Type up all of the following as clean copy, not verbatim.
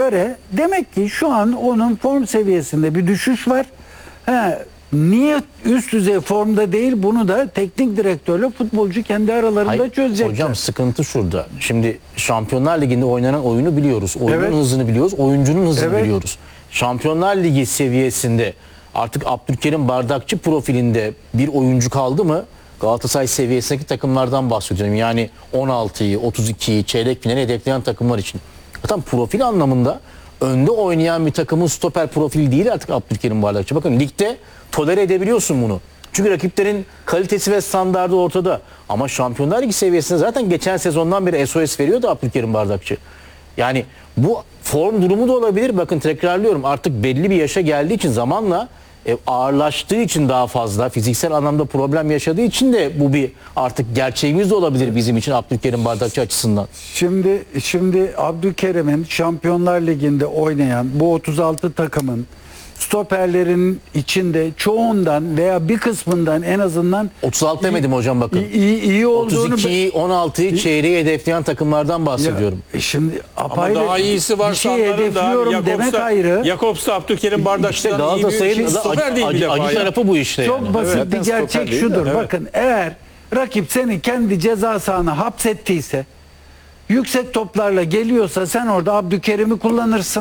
göre demek ki şu an onun form seviyesinde bir düşüş var. Niye üst düzey formda değil, bunu da teknik direktörle futbolcu kendi aralarında çözecekler. Hocam sıkıntı şurada. Şimdi Şampiyonlar Ligi'nde oynanan oyunu biliyoruz. Oyunun hızını biliyoruz. Oyuncunun hızını biliyoruz. Şampiyonlar Ligi seviyesinde artık Abdülkerim Bardakçı profilinde bir oyuncu kaldı mı? Galatasaray seviyesindeki takımlardan bahsediyorum. Yani 16'yı, 32'yi çeyrek finale hedefleyen takımlar için. Zaten profil anlamında önde oynayan bir takımın stoper profili değil artık Abdülkerim Bardakçı. Bakın ligde tolere edebiliyorsun bunu. Çünkü rakiplerin kalitesi ve standardı ortada. Ama Şampiyonlar Ligi seviyesinde zaten geçen sezondan beri SOS veriyordu Abdülkerim Bardakçı. Yani bu form durumu da olabilir. Bakın tekrarlıyorum, artık belli bir yaşa geldiği için zamanla ağırlaştığı için daha fazla fiziksel anlamda problem yaşadığı için de bu bir artık gerçeğimiz de olabilir bizim için Abdülkerim Bardakçı açısından. Şimdi Abdülkerim'in Şampiyonlar Ligi'nde oynayan bu 36 takımın stoperlerin içinde çoğundan veya bir kısmından en azından 36 demedim hocam, bakın. iyi olduğunu 32'yi, 16'yı çeyreği hedefleyen takımlardan bahsediyorum. Şimdi Ama daha iyisi var bir şey sanırım da. hedefliyorum demek ayrı. Jakobs'ta Abdülkerim Bardakçı'dan İşte iyi bir Galatasaray'ın stoper değil bir defa. acı tarafı bu işte. Çok yani. basit bir gerçek şudur. Evet. Bakın, eğer rakip seni kendi ceza sahana hapsettiyse, yüksek toplarla geliyorsa sen orada Abdülkerim'i kullanırsın.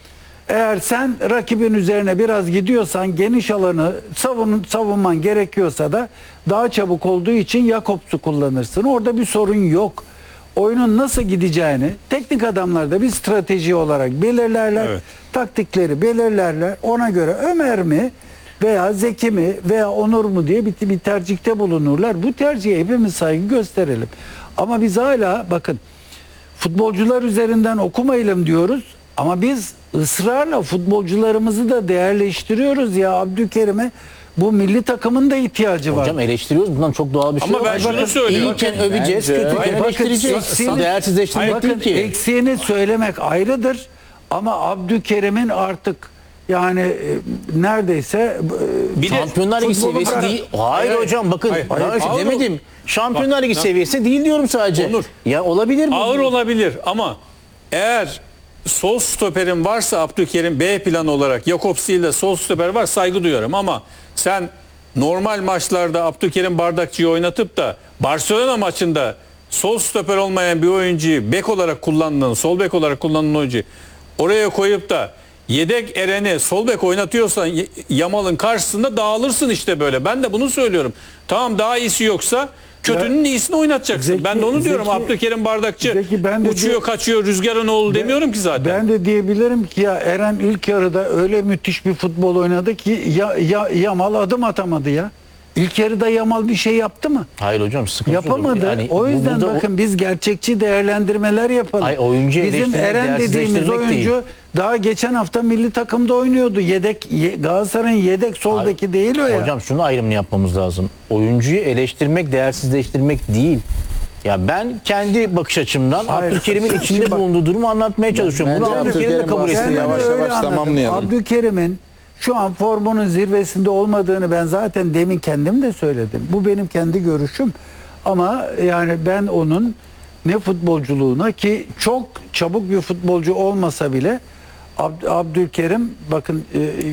Eğer sen rakibin üzerine biraz gidiyorsan, geniş alanı savunman gerekiyorsa da daha çabuk olduğu için Jakobs'u kullanırsın. Orada bir sorun yok. Oyunun nasıl gideceğini teknik adamlar da bir strateji olarak belirlerler. Evet. Taktikleri belirlerler. Ona göre Ömer mi veya Zeki mi veya Onur mu diye bir tercihte bulunurlar. Bu tercihe hepimiz saygı gösterelim. Ama biz hala bakın, futbolcular üzerinden okumayalım diyoruz. Ama biz ısrarla futbolcularımızı da değerleştiriyoruz ya. Abdülkerim'e bu milli takımın da ihtiyacı var. Hocam eleştiriyoruz, bundan çok doğal bir şey Ama yok. ben şunu söylüyorum. İyiyken öveceğiz, kötüyken eleştireceğiz. Değersizleştirmek değil ki. Eksiğini söylemek ayrıdır. Ama Abdülkerim'in artık yani neredeyse Bir de Şampiyonlar Ligi futbolu seviyesi bırak- değil. Hayır hocam, bakın. Hayır. Ben demedim. Şampiyonlar Ligi Bak, seviyesi değil diyorum sadece. Onur. Ya olabilir mi? Ağır olabilir ama eğer sol stoperin varsa Abdülkerim B plan olarak Jakobs ile sol stoper var, saygı duyuyorum ama sen normal maçlarda Abdülkerim Bardakçı'yı oynatıp da Barcelona maçında sol stoper olmayan bir oyuncuyu bek olarak kullandığın, sol bek olarak kullandığın oyuncuyu oraya koyup da yedek Eren'i sol bek oynatıyorsan Yamal'ın karşısında dağılırsın işte böyle. Ben de bunu söylüyorum. Tamam, daha iyisi yoksa kötünün iyisini oynatacaksın. Zeki, ben de onu diyorum. Zeki, Abdülkerim Bardakçı Zeki, ben de uçuyor, kaçıyor, rüzgarın oğlu demiyorum ki zaten. Ben de diyebilirim ki ya Eren ilk yarıda öyle müthiş bir futbol oynadı ki Yamal adım atamadı ya. İlk yarıda Yamal bir şey yaptı mı? Hayır hocam, sıkıntı Yapamadı. Yani o yüzden burada bakın biz gerçekçi değerlendirmeler yapalım. Ay, oyuncuyu bizim eleştirmek, Eren dediğimiz değersizleştirmek oyuncu değil. daha geçen hafta milli takımda oynuyordu. Galatasaray'ın yedek sol beki değil o ya. Hocam şunu ayrımını yapmamız lazım. Oyuncuyu eleştirmek, değersizleştirmek değil. Ya ben kendi bakış açımdan Hayır. Abdülkerim'in içinde Şimdi bak, bulunduğu durumu anlatmaya çalışıyorum. Bunu bence Abdülkerim de Abdülkerim kabul etsin. Ben bahsediyor. öyle Yavaş yavaş anladım. tamamlayalım. Abdülkerim'in şu an formunun zirvesinde olmadığını ben zaten demin kendim de söyledim. Bu benim kendi görüşüm. Ama yani ben onun ne futbolculuğuna, ki çok çabuk bir futbolcu olmasa bile Abdülkerim bakın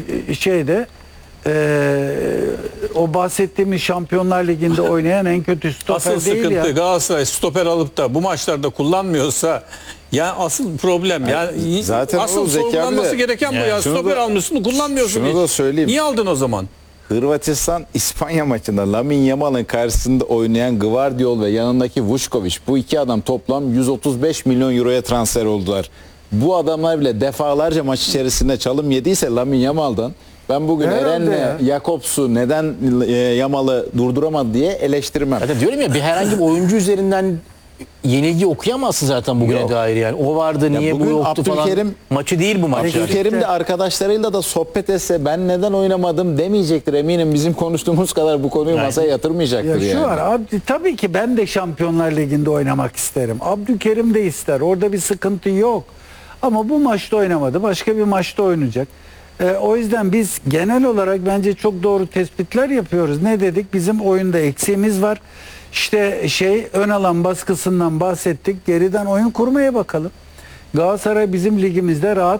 o bahsettiğimiz Şampiyonlar Ligi'nde oynayan en kötü stoper Asıl değil sıkıntı ya. Galatasaray stoper alıp da bu maçlarda kullanmıyorsa, yani asıl problem yani zaten asıl o Zeki abi de- sorgulanması gereken bu ya. şunu Stoper da- almışsın, kullanmıyorsun. şunu hiç. da söyleyeyim. Niye aldın o zaman? Hırvatistan İspanya maçında Lamine Yamal'ın karşısında oynayan Gvardiol ve yanındaki Vučković, bu iki adam toplam 135 milyon euroya transfer oldular. Bu adamlar bile defalarca maç içerisinde çalım yediyse Lamine Yamal'dan, ben bugün Herhalde Eren'le Jakobs'u neden Yamal'ı durduramadı diye eleştirmem. Zaten diyorum ya, bir herhangi bir oyuncu üzerinden yenilgi okuyamazsın zaten bugüne dair yani. O vardı, niye bu bugün yoktu falan. Abdülkerim- Maçı değil bu maç. yani. Abdülkerim de arkadaşlarıyla da sohbet etse ben neden oynamadım demeyecektir, eminim bizim konuştuğumuz kadar bu konuyu masaya yatırmayacaktır Ya şu yani. var, tabii ki ben de Şampiyonlar Ligi'nde oynamak isterim. Abdülkerim de ister. Orada bir sıkıntı yok. Ama bu maçta oynamadı. Başka bir maçta oynayacak. O yüzden biz genel olarak bence çok doğru tespitler yapıyoruz. Ne dedik? Bizim oyunda eksiğimiz var. İşte ön alan baskısından bahsettik. Geriden oyun kurmaya bakalım. Galatasaray bizim ligimizde rahat